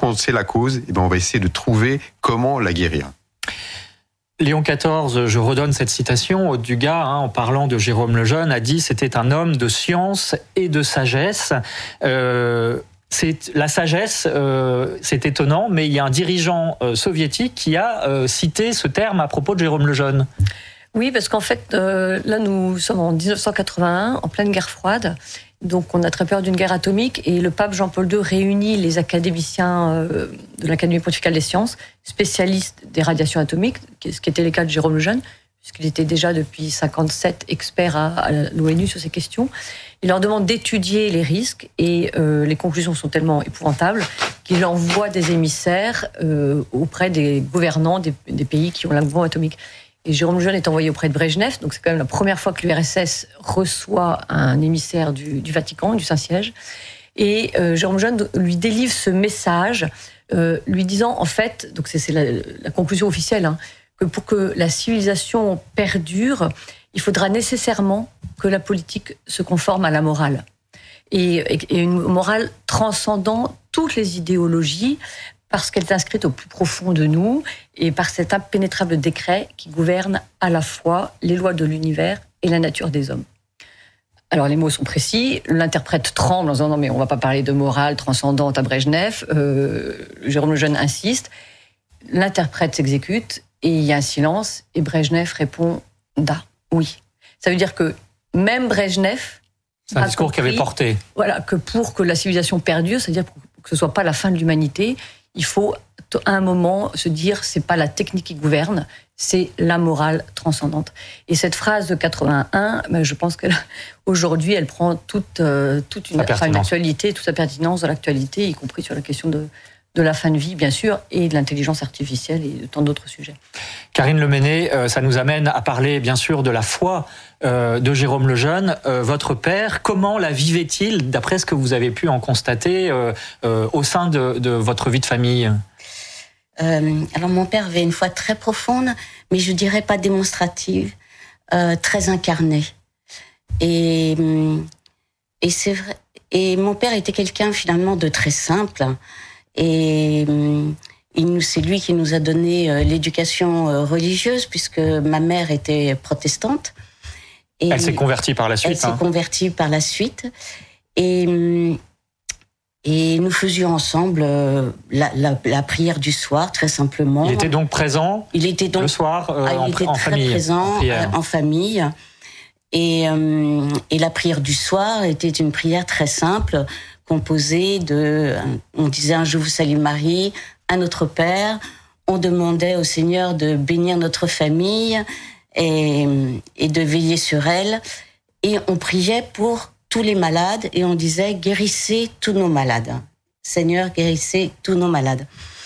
qu'on sait la cause, on va essayer de trouver comment la guérir. Léon XIV, je redonne cette citation, Aude Dugas, en parlant de Jérôme Lejeune, a dit « C'était un homme de science et de sagesse ». La sagesse, c'est étonnant, mais il y a un dirigeant soviétique qui a cité ce terme à propos de Jérôme Lejeune. Oui, parce qu'en fait, là, nous sommes en 1981, en pleine guerre froide. Donc, on a très peur d'une guerre atomique. Et le pape Jean-Paul II réunit les académiciens de l'Académie pontificale des sciences, spécialistes des radiations atomiques, ce qui était le cas de Jérôme Lejeune, puisqu'il était déjà depuis 1957 expert à l'ONU sur ces questions. Il leur demande d'étudier les risques et les conclusions sont tellement épouvantables qu'il envoie des émissaires auprès des gouvernants des pays qui ont la bombe atomique. Et Jérôme Lejeune est envoyé auprès de Brejnev, donc c'est quand même la première fois que l'URSS reçoit un émissaire du Vatican, du Saint-Siège. Et Jérôme Lejeune lui délivre ce message, lui disant, en fait, donc c'est la conclusion officielle, que pour que la civilisation perdure, il faudra nécessairement que la politique se conforme à la morale. Et une morale transcendant toutes les idéologies, parce qu'elle est inscrite au plus profond de nous et par cet impénétrable décret qui gouverne à la fois les lois de l'univers et la nature des hommes. Alors les mots sont précis, l'interprète tremble en disant « Non mais on ne va pas parler de morale transcendante à Brejnev ». Jérôme Lejeune insiste, l'interprète s'exécute et il y a un silence et Brejnev répond « Da, oui ». Ça veut dire que même Brejnev... C'est un discours qui avait porté. Voilà, que pour que la civilisation perdure, c'est-à-dire que ce ne soit pas la fin de l'humanité, il faut à un moment se dire c'est pas la technique qui gouverne, c'est la morale transcendante. Et cette phrase de 81, je pense qu'aujourd'hui elle prend toute une actualité, toute sa pertinence de l'actualité, y compris sur la question de la fin de vie, bien sûr, et de l'intelligence artificielle et de tant d'autres sujets. Karine Leméné, ça nous amène à parler, bien sûr, de la foi de Jérôme Lejeune. Votre père, comment la vivait-il, d'après ce que vous avez pu en constater au sein de votre vie de famille ? Alors, mon père avait une foi très profonde, mais je dirais pas démonstrative, très incarnée. Et c'est vrai. Et mon père était quelqu'un, finalement, de très simple. Et c'est lui qui nous a donné l'éducation religieuse, puisque ma mère était protestante. Et elle s'est convertie par la suite. Elle s'est convertie par la suite. Et nous faisions ensemble la prière du soir, très simplement. Il était donc présent le soir en famille. Présent en famille. Et la prière du soir était une prière très simple, composée on disait un Je vous salue Marie, à notre Père. On demandait au Seigneur de bénir notre famille et de veiller sur elle. Et on priait pour tous les malades et on disait guérissez tous nos malades. Seigneur, guérissez tous nos malades.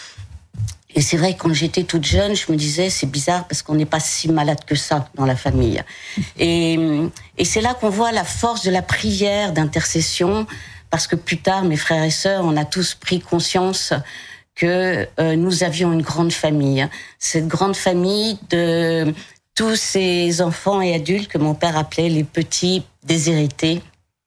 Et c'est vrai, quand j'étais toute jeune, je me disais, c'est bizarre parce qu'on n'est pas si malade que ça dans la famille. Et c'est là qu'on voit la force de la prière d'intercession, parce que plus tard, mes frères et sœurs, on a tous pris conscience que nous avions une grande famille. Cette grande famille de tous ces enfants et adultes que mon père appelait les petits déshérités.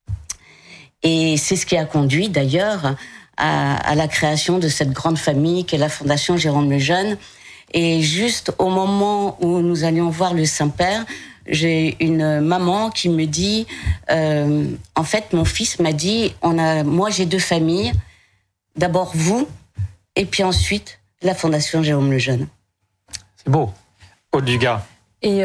Et c'est ce qui a conduit d'ailleurs à la création de cette grande famille qu'est la Fondation Jérôme Lejeune. Et juste au moment où nous allions voir le Saint-Père, j'ai une maman qui me dit en fait, mon fils m'a dit moi j'ai deux familles, d'abord vous, et puis ensuite la Fondation Jérôme Lejeune. C'est beau. Aude Dugas. Et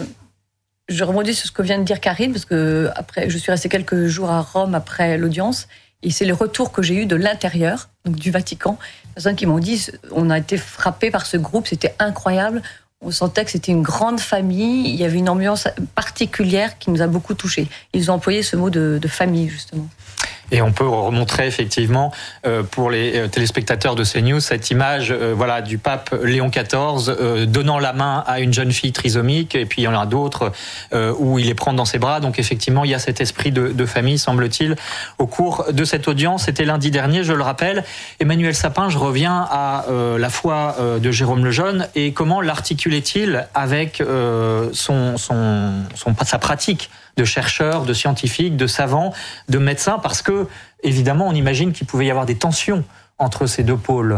je rebondis sur ce que vient de dire Karine, parce que après, je suis restée quelques jours à Rome après l'audience, et c'est le retour que j'ai eu de l'intérieur, donc du Vatican. Des personnes qui m'ont dit, on a été frappés par ce groupe, c'était incroyable. On sentait que c'était une grande famille, il y avait une ambiance particulière qui nous a beaucoup touchés. Ils ont employé ce mot de famille, justement. Et on peut remontrer effectivement pour les téléspectateurs de CNews cette image du pape Léon XIV donnant la main à une jeune fille trisomique, et puis il y en a d'autres où il les prend dans ses bras. Donc effectivement, il y a cet esprit de famille, semble-t-il, au cours de cette audience. C'était lundi dernier, je le rappelle. Emmanuel Sapin, je reviens à la foi de Jérôme Lejeune et comment l'articulait-il avec sa pratique de chercheurs, de scientifiques, de savants, de médecins, parce que, évidemment, on imagine qu'il pouvait y avoir des tensions entre ces deux pôles.